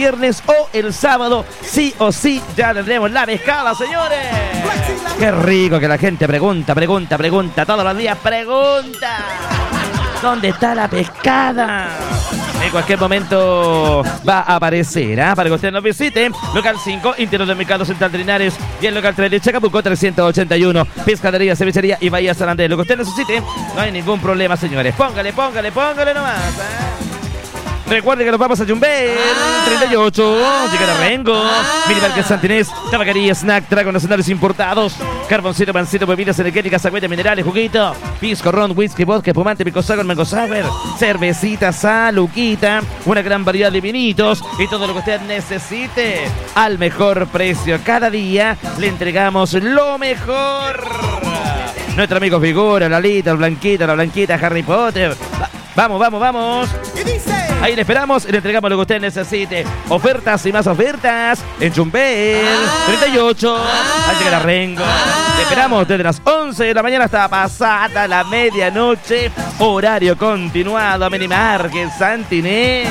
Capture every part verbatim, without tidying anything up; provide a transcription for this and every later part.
viernes o el sábado, sí o sí, ya tendremos la pescada, señores. Qué rico que la gente pregunta, pregunta, pregunta, todos los días pregunta. ¿Dónde está la pescada? En cualquier momento va a aparecer, ¿eh? Para que usted nos visite. Local cinco, interior del Mercado Central de Linares. Y el local tres de Chacabuco, trescientos ochenta y uno. Pescadería, cevichería y Bahía San Andrés. Lo que usted necesite, no hay ningún problema, señores. Póngale, póngale, póngale nomás, ¿eh? Recuerde que nos vamos a Yumbel, ah, treinta y ocho, llega de Rengo, Minimarket Santinés, tabacaría, snack, tragos nacionales importados, carboncito, pancito, bebidas energéticas, agüita, minerales, juguito, pisco, ron, whisky, vodka, espumante, pico sour, mango sour, cervecita, saluquita, una gran variedad de vinitos y todo lo que usted necesite al mejor precio. Cada día le entregamos lo mejor. Nuestro amigo Figura, la Lita, el Blanquita, la Blanquita, Harry Potter. Vamos, vamos, vamos. ¿Qué dice? Ahí le esperamos y le entregamos lo que usted necesite. Ofertas y más ofertas en Chumbel, ah, treinta y ocho. Ah, al llegar a Rengo. Ah, le esperamos desde las once de la mañana hasta pasada la medianoche. Horario continuado a Minimarket Santinés.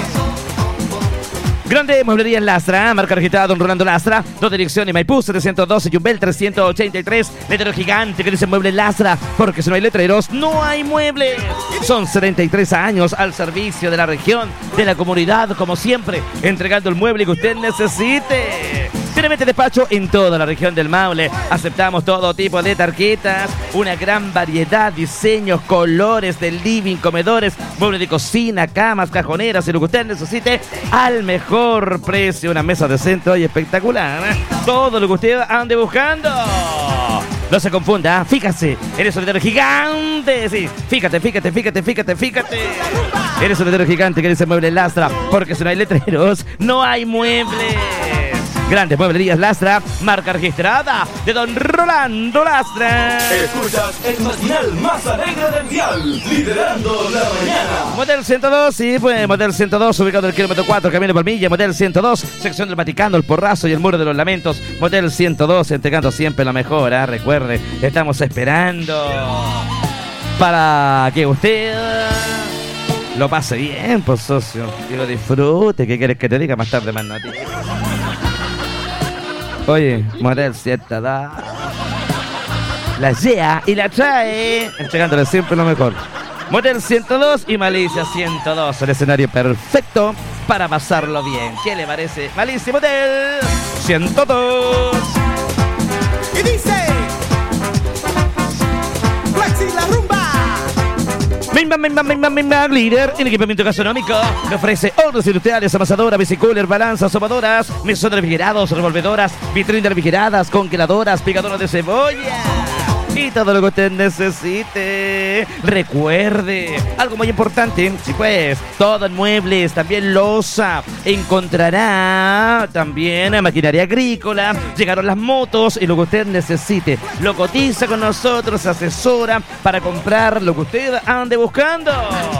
Grande Mueblería Lastra, marca registrada Don Rolando Lastra, dos direcciones, Maipú setecientos doce, Yumbel trescientos ochenta y tres, letrero gigante que dice Mueble Lastra, porque si no hay letreros, no hay muebles. Son setenta y tres años al servicio de la región, de la comunidad, como siempre, entregando el mueble que usted necesite. Finalmente despacho en toda la región del Maule. Aceptamos todo tipo de tarjetas, una gran variedad, diseños, colores del living, comedores, muebles de cocina, camas, cajoneras y lo que usted necesite al mejor precio. Una mesa de centro y espectacular, ¿eh? Todo lo que usted ande buscando. No se confunda, fíjate, eres un letrero gigante, sí, fíjate, fíjate, fíjate, fíjate, fíjate. Eres un letrero gigante que dice Mueble Lastra, porque si no hay letreros, no hay muebles. Grandes Mueblerías Lastra, marca registrada de Don Rolando Lastra. Escuchas el matinal más alegre del dial, liderando la mañana. Motel ciento dos, sí, pues Motel ciento dos, ubicado en el kilómetro cuatro, Camino Palmilla. Motel ciento dos, sección del Vaticano, el Porrazo y el Muro de los Lamentos. Motel ciento dos, entregando siempre la mejor, ¿eh? Recuerde, estamos esperando para que usted lo pase bien, pues socio, y lo disfrute. ¿Qué quieres que te diga? Más tarde, más noticias. Oye, Motel ciento dos la lleva y la trae, entregándole siempre lo mejor. Motel ciento dos y Malicia ciento dos, el escenario perfecto para pasarlo bien. ¿Qué le parece? Malicia Motel ciento dos. Y dice Flexi la rumba. Mimba, mimba, mimba, mimba, líder en equipamiento gastronómico. Me ofrece hornos industriales, amasadoras, bicicooler, balanzas, sobadoras, mesones refrigerados, revolvedoras, vitrinas refrigeradas, congeladoras, picadoras de cebolla. Y todo lo que usted necesite. Recuerde, algo muy importante, sí pues, todo en muebles, también loza. Encontrará también maquinaria agrícola. Llegaron las motos y lo que usted necesite. Lo cotiza con nosotros, asesora para comprar lo que usted ande buscando.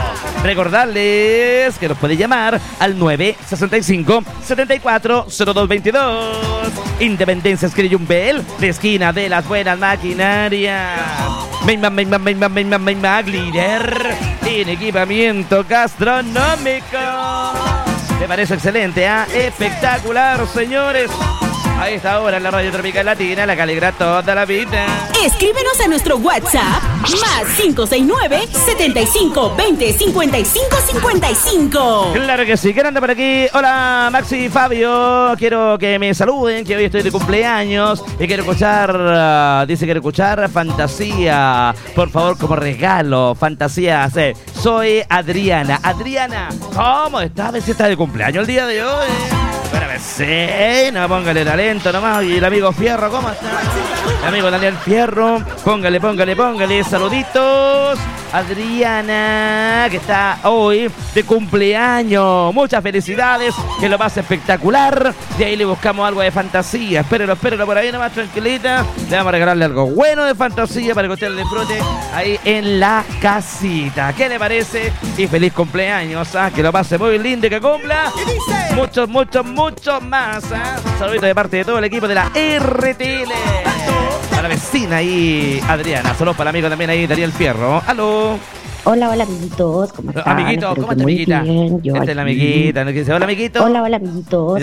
Recordarles que nos puede llamar al nueve sesenta y cinco, setenta y cuatro, cero dos veintidós. Independencia Esquina Yumbel, de esquina de las buenas maquinarias. Mimba, mimba, mimba, mimba, mimba, líder en equipamiento gastronómico. Me parece excelente, ¿ah? ¿eh? Espectacular, señores. A esta hora en la Radio Tropical Latina, la que alegra toda la vida. Escríbenos a nuestro WhatsApp más cinco seis nueve, setenta y cinco, veinte, cincuenta y cinco, cincuenta y cinco. Claro que sí, ¿quién anda por aquí? Hola, Maxi y Fabio. Quiero que me saluden, que hoy estoy de cumpleaños y quiero escuchar, uh, dice que quiero escuchar Fantasía, por favor, como regalo. Fantasía, sí. Soy Adriana. Adriana, ¿cómo estás? ¿Ves si estás de cumpleaños el día de hoy? Bueno, sí, no, póngale talento nomás. Y el amigo Fierro, ¿cómo está? El amigo Daniel Fierro, póngale, póngale, póngale. Saluditos. Adriana, que está hoy de cumpleaños. Muchas felicidades, que lo pase espectacular. De ahí le buscamos algo de fantasía. Espérenlo, espérenlo por ahí nomás, tranquilita. Le vamos a regalarle algo bueno de fantasía para que usted lo disfrute ahí en la casita. ¿Qué le parece? Y feliz cumpleaños, ¿ah? Que lo pase muy lindo y que cumpla muchos, muchos, muchos más, ¿ah? Saluditos de parte de todo el equipo de la R T L. A la vecina ahí, Adriana. Saludos para el amigo también ahí, Daniel Fierro. ¡Aló! Hola, hola, amiguitos. ¿Cómo están? Amiguito, Espero ¿cómo que está, muy amiguita? bien. Yo Esta es la aquí. amiguita, ¿no? Dice, hola, amiguito. Hola, hola, amiguitos.